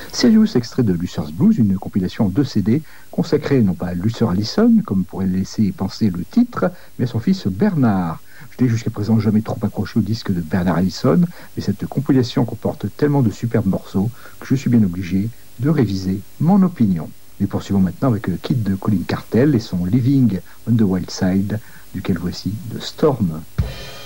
Sirius, extrait de Lucer's Blues, une compilation en 2 CD consacrée non pas à Lucer Allison, comme pourrait laisser penser le titre, mais à son fils Bernard. Je n'ai jusqu'à présent jamais trop accroché au disque de Bernard Allison, mais cette compilation comporte tellement de superbes morceaux que je suis bien obligé de réviser mon opinion. Nous poursuivons maintenant avec le Kid de Colin Cartel et son Living on the Wild Side, duquel voici The Storm.